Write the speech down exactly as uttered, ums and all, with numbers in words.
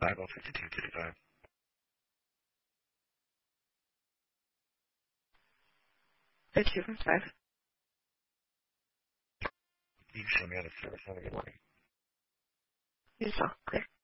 five oh fifty-two fifty-five. fifty-two fifty-five. You can show me out of service. Have a good morning. You saw. Clear.